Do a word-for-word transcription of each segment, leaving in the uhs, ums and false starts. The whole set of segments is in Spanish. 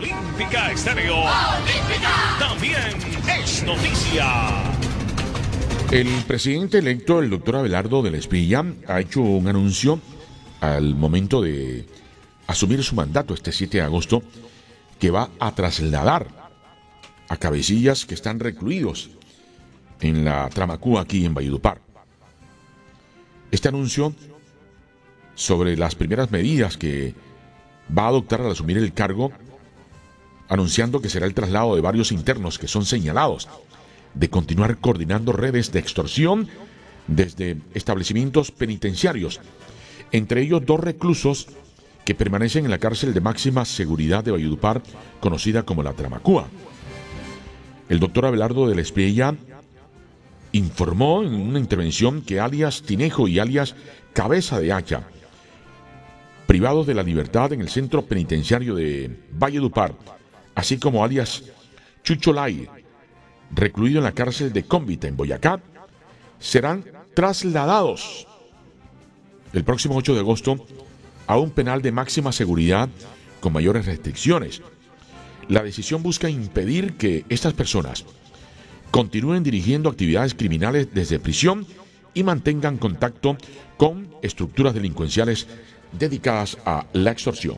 Olímpica Estéreo. Olímpica. También es noticia. El presidente electo, el doctor Abelardo de la Espriella, ha hecho un anuncio al momento de asumir su mandato este siete de agosto, que va a trasladar a cabecillas que están recluidos en la Tramacúa aquí en Valledupar. Este anuncio sobre las primeras medidas que va a adoptar al asumir el cargo, anunciando que será el traslado de varios internos que son señalados de continuar coordinando redes de extorsión desde establecimientos penitenciarios, entre ellos dos reclusos que permanecen en la cárcel de máxima seguridad de Valledupar, conocida como la Tramacúa. El doctor Abelardo de la Espriella informó en una intervención que alias Tinejo y alias Cabeza de Hacha, privados de la libertad en el centro penitenciario de Valledupar, así como alias Chucholay, recluido en la cárcel de Cómbita en Boyacá, serán trasladados el próximo ocho de agosto a un penal de máxima seguridad con mayores restricciones. La decisión busca impedir que estas personas continúen dirigiendo actividades criminales desde prisión y mantengan contacto con estructuras delincuenciales dedicadas a la extorsión.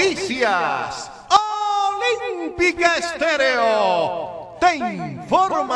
Noticias Olímpica Estéreo te informa.